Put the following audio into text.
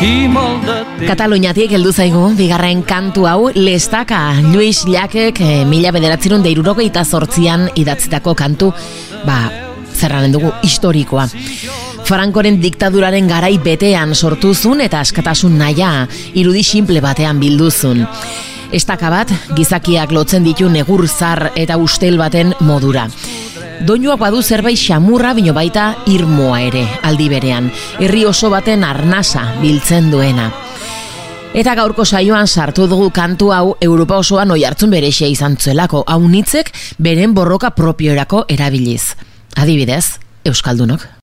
Kataluniatik heldu zaigu bigarren kantu hau, Lestaka, Luis Llakek 1968an idatzitako kantu, zerranen dugu historikoa. Frankoren diktaduraren garai betean sortuzun eta askatasun nahia irudi simple batean bilduzun. Estaka bat, gizakiak lotzen ditu negur zar eta ustel baten modura. Doinuak badu zerbait xamurra bino baita irmoa ere, aldi berean, herri oso baten arnasa biltzen duena. Eta gaurko saioan sartu dugu kantu hau Europa osoan oihartzun berexia izan zuelako, hau nitzek beren borroka propioerako erabiliz. Adibidez, Euskaldunok.